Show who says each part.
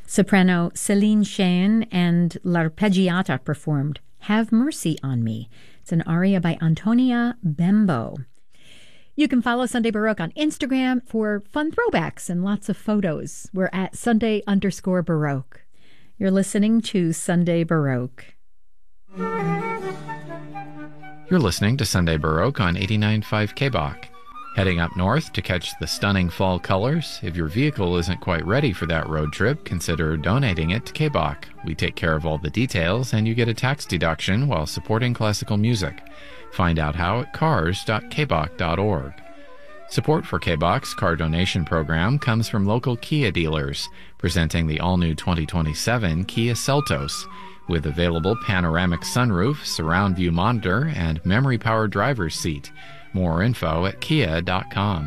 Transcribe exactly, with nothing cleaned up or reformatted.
Speaker 1: Soprano Celine Cheyne and L'Arpeggiata performed Have Mercy on Me. It's an aria by Antonia Bembo. You can follow Sunday Baroque on Instagram for fun throwbacks and lots of photos. We're at Sunday underscore Baroque. You're listening to Sunday Baroque.
Speaker 2: You're listening to Sunday Baroque on eighty-nine point five K B O C. Heading up north to catch the stunning fall colors? If your vehicle isn't quite ready for that road trip, consider donating it to K B O C. We take care of all the details, and you get a tax deduction while supporting classical music. Find out how at cars dot k b o c dot org. Support for K B O C's car donation program comes from local Kia dealers, presenting the all-new twenty twenty-seven Kia Seltos, with available panoramic sunroof, surround view monitor, and memory-powered driver's seat. More info at kia dot com.